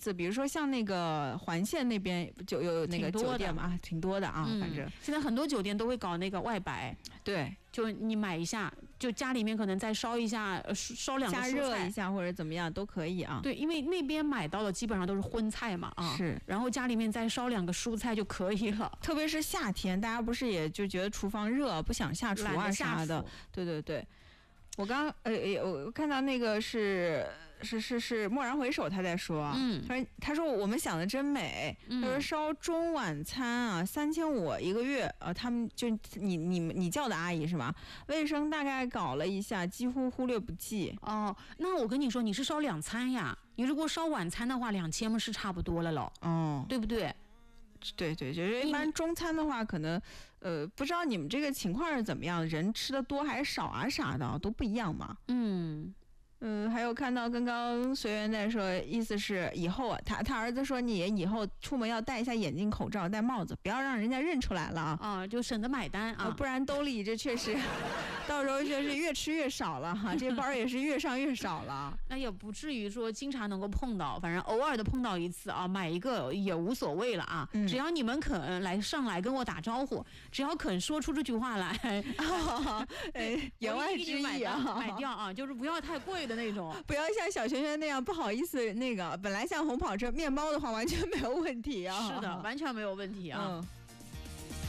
次，比如说像那个环线那边就有那个酒店嘛，挺多的啊，反正现在很多酒店都会搞那个外摆， 对， 就你买一下，就家里面可能再烧一下，烧两个蔬菜， 加热一下或者怎么样都可以啊。 对，因为那边买到的基本上都是荤菜嘛啊， 是， 然后家里面再烧2个蔬菜就可以了。 特别是夏天，大家不是也就觉得厨房热，不想下厨啊啥的。对对对。我刚我看到那个是蓦然回首他在说，他说我们想的真美，他说烧中晚餐啊3500一个月，他们就你叫的阿姨是吧？卫生大概搞了一下，几乎忽略不计。 哦，那我跟你说，你是烧2餐呀？你如果烧晚餐的话，2000嘛是差不多了喽，对不对？ 对对，就是一般中餐的话，可能不知道你们这个情况是怎么样，人吃的多还是少啊啥的都不一样嘛。还有看到刚刚随缘在说，意思是以后啊，他儿子说你以后出门要戴一下眼镜、口罩、戴帽子，不要让人家认出来了啊， 就省得买单啊， 不然兜里这确实到时候就是越吃越少了哈，这包也是越上越少了。 那也不至于说经常能够碰到，反正偶尔的碰到一次啊，买一个也无所谓了啊。只要你们肯上来跟我打招呼，只要肯说出这句话来， 言外之意啊， 买掉啊，就是不要太贵的那种， 不要像小圈圈那样不好意思那个，本来像红跑车面包的话完全没有问题啊。 是的，完全没有问题啊。